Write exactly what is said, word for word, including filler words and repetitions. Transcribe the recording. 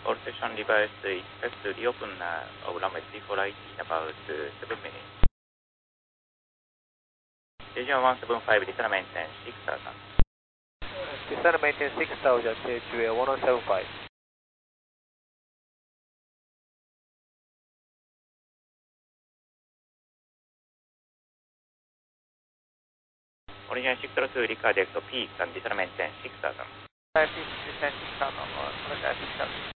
All session reverse, expect to reopen uh, of runway three four right in about uh, seven minutes. Region one seven five, return maintain six thousand. Return maintain six thousand, H U A one oh seven five. Origin six zero two, record X P, and return maintain six thousand. Peak, descend six thousand, apologize six thousand.